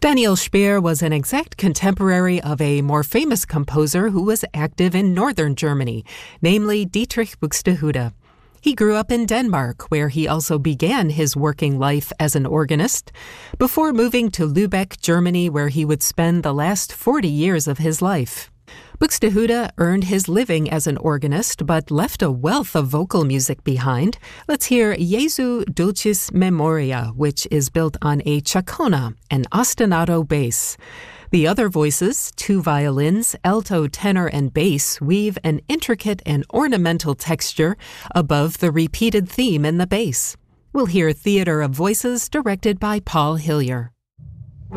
Daniel Speer was an exact contemporary of a more famous composer who was active in northern Germany, namely Dietrich Buxtehude. He grew up in Denmark, where he also began his working life as an organist, before moving to Lübeck, Germany, where he would spend the last 40 years of his life. Buxtehude earned his living as an organist, but left a wealth of vocal music behind. Let's hear Jesu Dulcis Memoria, which is built on a chaconna, an ostinato bass. The other voices, 2 violins, alto, tenor, and bass, weave an intricate and ornamental texture above the repeated theme in the bass. We'll hear Theater of Voices, directed by Paul Hillier.